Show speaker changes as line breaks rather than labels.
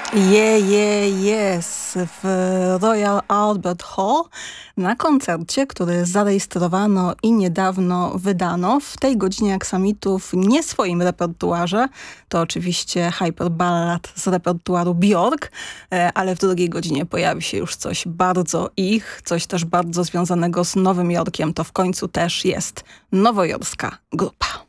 Yes, w Royal Albert Hall na koncercie, który zarejestrowano i niedawno wydano w tej godzinie aksamitów nie swoim repertuarze. To oczywiście hyperballad z repertuaru Björk, ale w drugiej godzinie pojawi się już coś bardzo ich, coś też bardzo związanego z Nowym Jorkiem. To w końcu też jest nowojorska grupa.